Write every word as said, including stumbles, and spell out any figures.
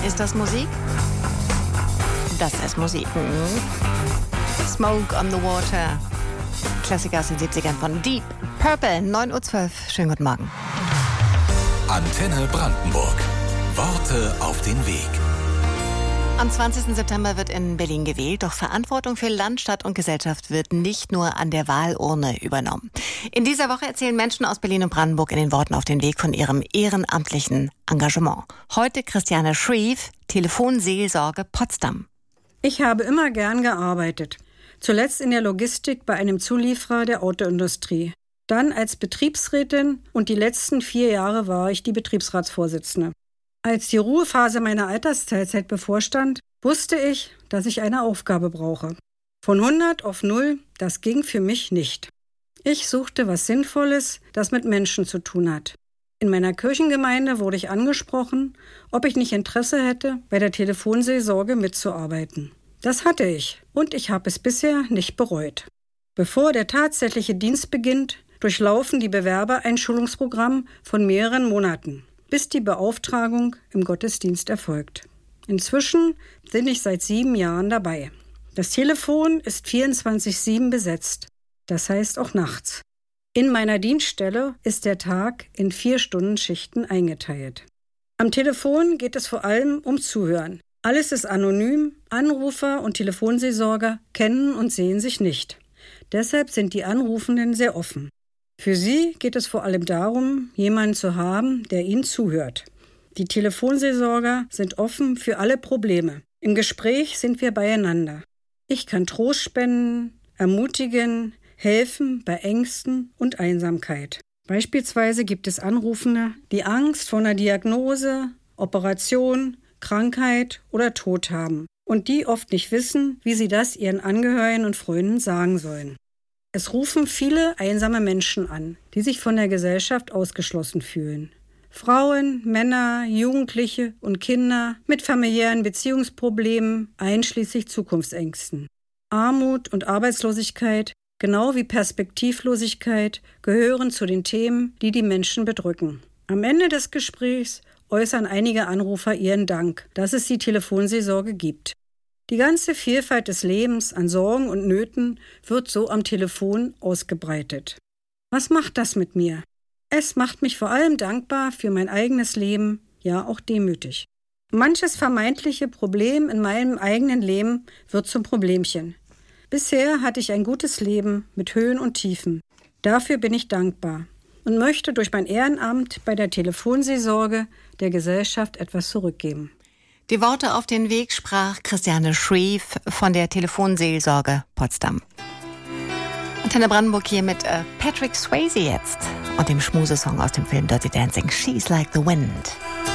Ist das Musik? Das ist Musik. Smoke on the Water. Klassiker aus den siebzigern von Deep Purple. neun Uhr zwölf. Schönen guten Morgen. Antenne Brandenburg. Worte auf den Weg. Am zwanzigsten September wird in Berlin gewählt, doch Verantwortung für Land, Stadt und Gesellschaft wird nicht nur an der Wahlurne übernommen. In dieser Woche erzählen Menschen aus Berlin und Brandenburg in den Worten auf den Weg von ihrem ehrenamtlichen Engagement. Heute Christiane Schrief, Telefonseelsorge Potsdam. Ich habe immer gern gearbeitet. Zuletzt in der Logistik bei einem Zulieferer der Autoindustrie. Dann als Betriebsrätin und die letzten vier Jahre war ich die Betriebsratsvorsitzende. Als die Ruhephase meiner Altersteilzeit bevorstand, wusste ich, dass ich eine Aufgabe brauche. Von hundert auf null, das ging für mich nicht. Ich suchte was Sinnvolles, das mit Menschen zu tun hat. In meiner Kirchengemeinde wurde ich angesprochen, ob ich nicht Interesse hätte, bei der Telefonseelsorge mitzuarbeiten. Das hatte ich und ich habe es bisher nicht bereut. Bevor der tatsächliche Dienst beginnt, durchlaufen die Bewerber ein Schulungsprogramm von mehreren Monaten, bis die Beauftragung im Gottesdienst erfolgt. Inzwischen bin ich seit sieben Jahren dabei. Das Telefon ist vierundzwanzig sieben besetzt, das heißt auch nachts. In meiner Dienststelle ist der Tag in vier Stunden Schichten eingeteilt. Am Telefon geht es vor allem um Zuhören. Alles ist anonym, Anrufer und Telefonseelsorger kennen und sehen sich nicht. Deshalb sind die Anrufenden sehr offen. Für sie geht es vor allem darum, jemanden zu haben, der ihnen zuhört. Die Telefonseelsorger sind offen für alle Probleme. Im Gespräch sind wir beieinander. Ich kann Trost spenden, ermutigen, helfen bei Ängsten und Einsamkeit. Beispielsweise gibt es Anrufende, die Angst vor einer Diagnose, Operation, Krankheit oder Tod haben und die oft nicht wissen, wie sie das ihren Angehörigen und Freunden sagen sollen. Es rufen viele einsame Menschen an, die sich von der Gesellschaft ausgeschlossen fühlen. Frauen, Männer, Jugendliche und Kinder mit familiären Beziehungsproblemen, einschließlich Zukunftsängsten. Armut und Arbeitslosigkeit, genau wie Perspektivlosigkeit, gehören zu den Themen, die die Menschen bedrücken. Am Ende des Gesprächs äußern einige Anrufer ihren Dank, dass es die Telefonseelsorge gibt. Die ganze Vielfalt des Lebens an Sorgen und Nöten wird so am Telefon ausgebreitet. Was macht das mit mir? Es macht mich vor allem dankbar für mein eigenes Leben, ja auch demütig. Manches vermeintliche Problem in meinem eigenen Leben wird zum Problemchen. Bisher hatte ich ein gutes Leben mit Höhen und Tiefen. Dafür bin ich dankbar und möchte durch mein Ehrenamt bei der Telefonseelsorge der Gesellschaft etwas zurückgeben. Die Worte auf den Weg sprach Christiane Schrief von der Telefonseelsorge Potsdam. Antenne Brandenburg hier mit äh, Patrick Swayze jetzt und dem Schmusesong aus dem Film Dirty Dancing, She's Like the Wind.